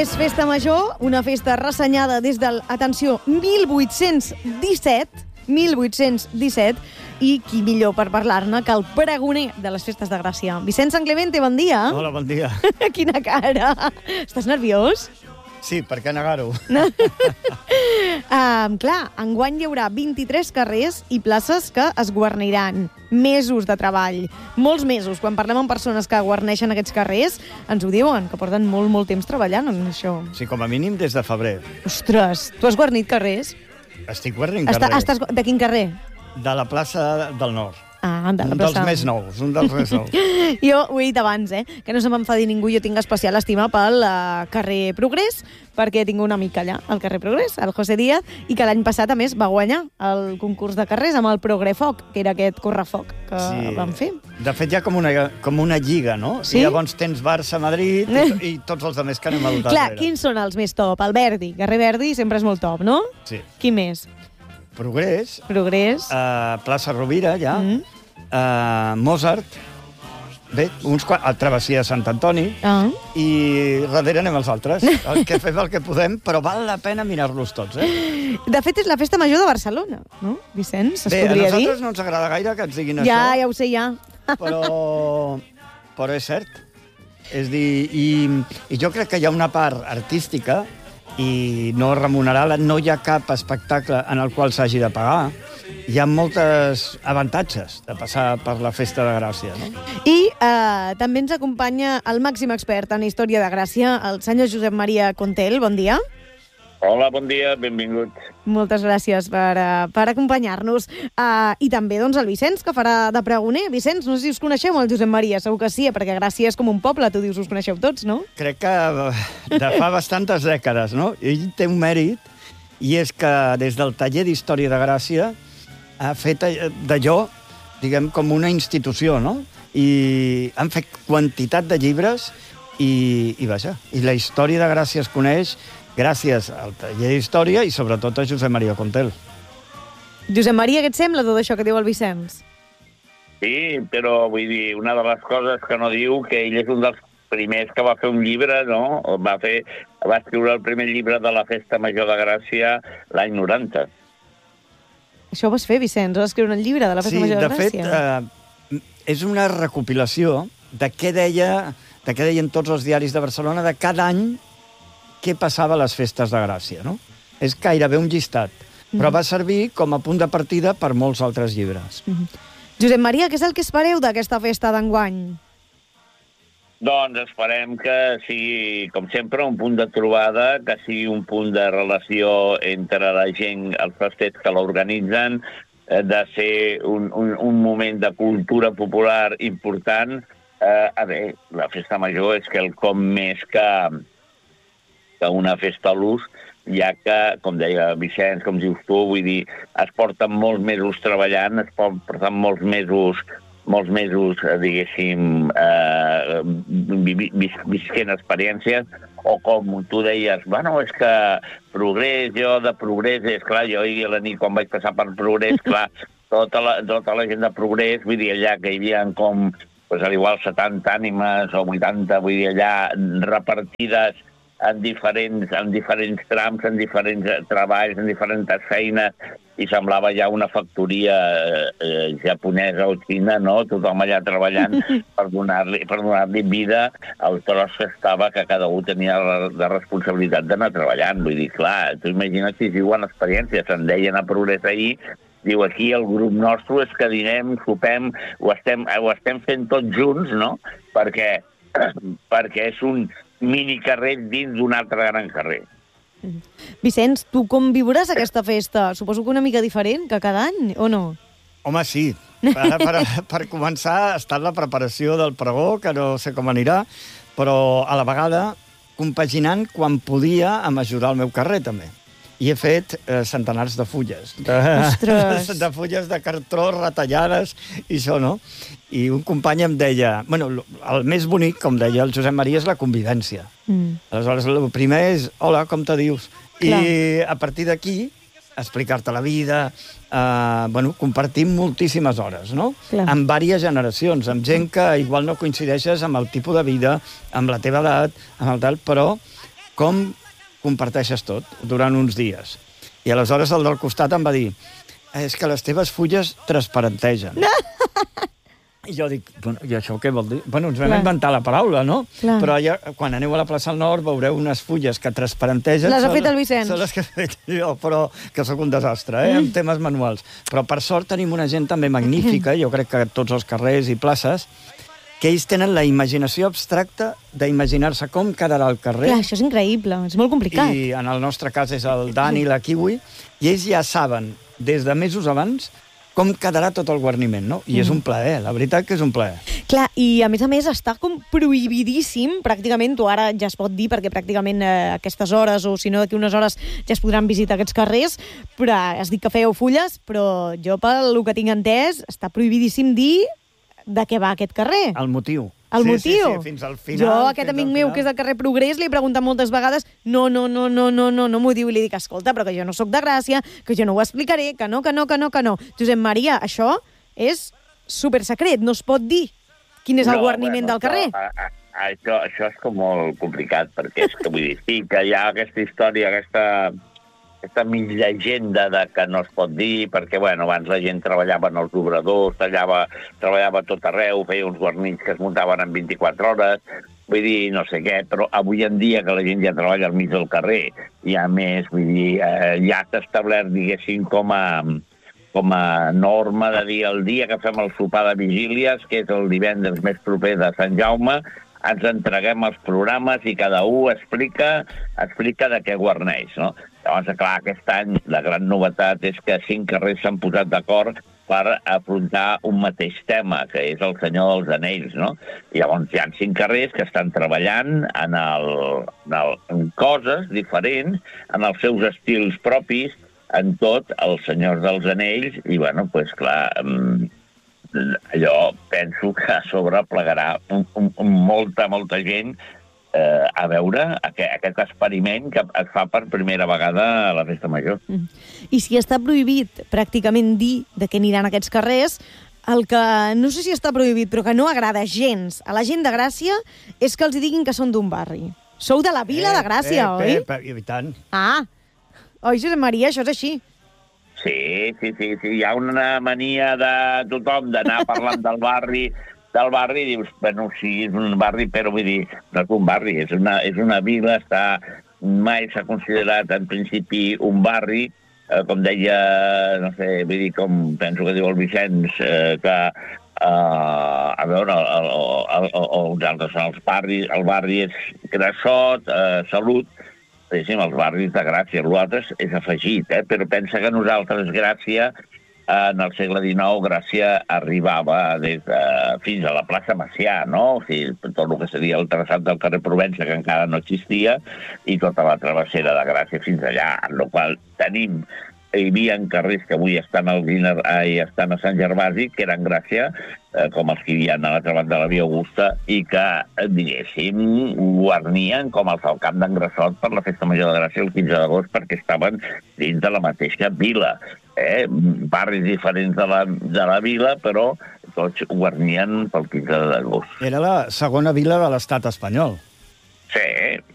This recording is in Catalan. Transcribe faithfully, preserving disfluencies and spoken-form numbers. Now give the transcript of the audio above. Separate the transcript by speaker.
Speaker 1: és Festa Major, una festa ressenyada des del, atenció, mil vuit-cents disset, mil vuit-cents disset, i qui millor per parlar-ne que el pregoner de les festes de Gràcia. Vicent Santclemente, bon dia.
Speaker 2: Hola, bon dia.
Speaker 1: Quina cara. Estàs nerviós?
Speaker 2: Sí, per què negar-ho?
Speaker 1: No. um, clar, enguany hi haurà vint-i-tres carrers i places que es guarniran. Mesos de treball, molts mesos. Quan parlem amb persones que guarneixen aquests carrers, ens ho diuen, que porten molt, molt temps treballant en això.
Speaker 2: Sí, com a mínim des de febrer.
Speaker 1: Ostres, tu has guarnit carrers?
Speaker 2: Estic guarnint
Speaker 1: Està,
Speaker 2: carrer.
Speaker 1: estàs, de quin carrer?
Speaker 2: De la plaça del Nord.
Speaker 1: Ah, de la
Speaker 2: un
Speaker 1: plaça.
Speaker 2: dels més nous, un dels més nous.
Speaker 1: Jo ho he dit abans, eh? Que no se m'enfadi ningú, jo tinc especial estima pel uh, carrer Progrés, perquè tinc un amic allà, al carrer Progrés, el José Díaz, i que l'any passat, a més, va guanyar el concurs de carrers amb el Progrefoc, que era aquest correfoc que
Speaker 2: Sí.
Speaker 1: vam fer.
Speaker 2: De fet, hi ha com una, com una lliga, no?
Speaker 1: Sí?
Speaker 2: I llavors tens Barça-Madrid i, i tots els altres que anem a dotar.
Speaker 1: Clar, quins són els més top? El Verdi, carrer Verdi sempre és molt top, no?
Speaker 2: Sí.
Speaker 1: Qui més?
Speaker 2: Progrés,
Speaker 1: Progrés.
Speaker 2: uh, plaça Rovira, ja,
Speaker 1: Mm.
Speaker 2: uh, Mozart, bé, uns qua... a Travessia de Sant Antoni,
Speaker 1: Ah.
Speaker 2: i darrere anem els altres. El que fem el que podem, però val la pena mirar-los tots, eh?
Speaker 1: De fet, és la festa major de Barcelona, no, Vicenç? Es
Speaker 2: Bé, a
Speaker 1: podria dir?
Speaker 2: nosaltres no ens agrada gaire que ens diguin
Speaker 1: Ja,
Speaker 2: això.
Speaker 1: ja ho sé, ja.
Speaker 2: però, però és cert. És dir, i, i jo crec que hi ha una part artística i no remunerada, no hi ha cap espectacle en el qual s'hagi de pagar. Hi ha molts avantatges de passar per la Festa de Gràcia, no?
Speaker 1: I eh, també ens acompanya el màxim expert en història de Gràcia, el senyor Josep Maria Contel. Bon dia.
Speaker 3: Hola, bon dia, benvinguts.
Speaker 1: Moltes gràcies per, uh, per acompanyar-nos. Uh, I també doncs, el Vicenç, que farà de pregoner. Vicenç, no sé si us coneixeu, el Josep Maria, segur que sí, perquè Gràcia és com un poble, tu dius, us coneixeu tots, no?
Speaker 2: Crec que de fa bastantes dècades, no? Ell té un mèrit, i és que des del taller d'Història de Gràcia ha fet d'allò, diguem, com una institució, no? I han fet quantitat de llibres i, i vaja, i la història de Gràcia es coneix gràcies al taller d'Història i sobretot a Josep Maria Contel.
Speaker 1: Josep Maria, què et sembla tot això que diu el Vicenç?
Speaker 3: Sí, però vull dir, una de les coses que no diu que ell és un dels primers que va fer un llibre, no? Va, fer, va escriure el primer llibre de la Festa Major de Gràcia l'any noranta.
Speaker 1: Això ho vas fer, Vicenç, vas escriure un llibre de la Festa
Speaker 2: Sí,
Speaker 1: Major de,
Speaker 2: de fet,
Speaker 1: Gràcia.
Speaker 2: eh, és una recopilació de què deia, de què deien tots els diaris de Barcelona de cada any què passava a les festes de Gràcia, no? És gairebé un llistat, però va servir com a punt de partida per molts altres llibres.
Speaker 1: Mm -hmm. Josep Maria, què és el que espereu d'aquesta festa d'enguany?
Speaker 3: Doncs esperem que sigui, com sempre, un punt de trobada, que sigui un punt de relació entre la gent, els festets que l'organitzen, de ser un, un, un moment de cultura popular important. Eh, a veure, la Festa Major és quelcom més que, que una festa a l'ús, ja que, com deia Vicenç, com dius tu, vull dir, es porten molts mesos treballant, es porten molts mesos molts mesos, diguéssim, eh, visquent experiències, o com tu deies, bueno, és que progrés, jo de progrés, és clar, jo ahir a la nit quan vaig passar per progrés, clar, tota la, tota la gent de progrés, vull dir, allà que hi havia com, pues, al igual setanta ànimes o vuitanta, vull dir, allà repartides en diferents, en diferents trams, en diferents treballs, en diferents feines, i semblava ja una factoria eh, japonesa o xina, no? Tothom allà treballant per donar-li per donar-li vida al tros que estava, que cada un tenia la, la responsabilitat d'anar treballant. Vull dir, clar, tu imagina't si diuen experiències, se'n deien a Progrés ahir, diu, aquí el grup nostre és que dinem, sopem, ho estem, ho estem fent tots junts, no? Perquè, perquè és un minicarrer dins d'un altre gran carrer.
Speaker 1: Vicenç, tu com viuràs aquesta festa? Suposo que una mica diferent que cada any, o no?
Speaker 2: Home, sí. Per, per, per començar, ha estat la preparació del pregó, que no sé com anirà, però a la vegada compaginant quan podia amb ajudar al meu carrer, també. I he fet eh, centenars de fulles. De, de fulles de cartró retallades i això, no? I un company em deia... Bueno, el més bonic, com deia el Josep Maria, és la convivència. Mm. Aleshores, el primer és, hola, com te dius? Clar. I a partir d'aquí, explicar-te la vida, eh, bueno, compartir moltíssimes hores, no? Clar. Amb diverses generacions, amb gent que igual no coincideixes amb el tipus de vida, amb la teva edat, amb el tal, però com comparteixes tot durant uns dies. I aleshores el del costat em va dir és que les teves fulles transparentegen. I jo dic, bueno, i això què vol dir? Bueno, ens vam Clar. inventar la paraula, no?
Speaker 1: Clar.
Speaker 2: Però ja, quan aneu a la plaça del Nord veureu unes fulles que transparentegen.
Speaker 1: Les ha fet el Vicenç.
Speaker 2: Són les que he fet jo, però que sóc un desastre, eh, en temes manuals. Però per sort tenim una gent també magnífica, jo crec que tots els carrers i places, que ells tenen la imaginació abstracta d'imaginar-se com quedarà el carrer.
Speaker 1: Clar, això és increïble, és molt complicat.
Speaker 2: I en el nostre cas és el Dan i la Kiwi, i ells ja saben, des de mesos abans, com quedarà tot el guarniment, no? I mm. és un plaer, la veritat que és un plaer.
Speaker 1: Clar, i a més a més està com prohibidíssim, pràcticament, tu ara ja es pot dir, perquè pràcticament eh, aquestes hores, o si no d'aquí unes hores, ja es podran visitar aquests carrers, però has dit que fèieu fulles, però jo, pel que tinc entès, està prohibidíssim dir de què va aquest carrer.
Speaker 2: El motiu.
Speaker 1: El
Speaker 2: sí,
Speaker 1: motiu.
Speaker 2: Sí, sí, fins al final.
Speaker 1: Jo, aquest amic meu, que és del carrer Progrés, li he preguntat moltes vegades, no, no, no, no, no, no, no m'ho diu, i li dic, escolta, però que jo no sóc de Gràcia, que jo no ho explicaré, que no, que no, que no, que no. Josep Maria, això és supersecret, no es pot dir quin és el
Speaker 3: no,
Speaker 1: guarniment
Speaker 3: bueno,
Speaker 1: del carrer.
Speaker 3: A, a, a, això, això és com molt complicat, perquè és que vull dir, sí, que hi ha aquesta història, aquesta... aquesta mig llegenda de que no es pot dir, perquè, bueno, abans la gent treballava en els obradors, tallava, treballava a tot arreu, feia uns guarnits que es muntaven en vint-i-quatre hores, vull dir, no sé què, però avui en dia que la gent ja treballa al mig del carrer, i a més, vull dir, eh, ja s'ha establert, diguéssim, com a, com a norma de dir el dia que fem el sopar de vigílies, que és el divendres més proper de Sant Jaume, ens entreguem els programes i cada un explica, explica de què guarneix, no? Llavors, clar, aquest any la gran novetat és que cinc carrers s'han posat d'acord per afrontar un mateix tema, que és el Senyor dels Anells, no? I llavors hi ha cinc carrers que estan treballant en, el, en, el, en coses diferents, en els seus estils propis, en tot els Senyors dels Anells, i, bueno, doncs, pues, clar... allò penso que a sobre plegarà un, un, un molta, molta gent eh, a veure aquest, aquest experiment que es fa per primera vegada a la Festa Major.
Speaker 1: Mm. I si està prohibit pràcticament dir de què aniran aquests carrers, el que no sé si està prohibit, però que no agrada gens a la gent de Gràcia és que els diguin que són d'un barri. Sou de la vila eh, de Gràcia,
Speaker 2: eh,
Speaker 1: oi?
Speaker 2: Eh, eh, I tant.
Speaker 1: Ah, oi, Josep Maria, això és així.
Speaker 3: Sí, sí, sí, sí, hi ha una mania de tothom d'anar parlant del barri, del barri, i dius, bueno, sí, és un barri, però vull dir, no és un barri, és una, és una vila, està, mai s'ha considerat en principi un barri, eh, com deia, no sé, vull dir, com penso que diu el Vicenç, eh, que, eh, a veure, el, el, el, els altres són els barris, el barri és Grassot, eh, Salut, diguéssim, els barris de Gràcia. L'altre és afegit, eh? Però pensa que nosaltres, Gràcia, en el segle dinou, Gràcia arribava des de, fins a la plaça Macià, no? O sigui, tot el que seria el traçat del carrer Provença, que encara no existia, i tota la travessera de Gràcia fins allà, en la qual tenim hi havia carrers que avui estan, al Guinar, eh, estan a Sant Gervasi, que eren Gràcia, eh, com els que hi havia a l'altra banda de la Via Augusta, i que, eh, diguéssim, guarnien com els del Camp d'en Grassot per la Festa Major de Gràcia el quinze d'agost, perquè estaven dins de la mateixa vila. Eh? Barris diferents de la, de la vila, però tots guarnien pel quinze d'agost.
Speaker 2: Era la segona vila de l'estat espanyol.
Speaker 3: Sí,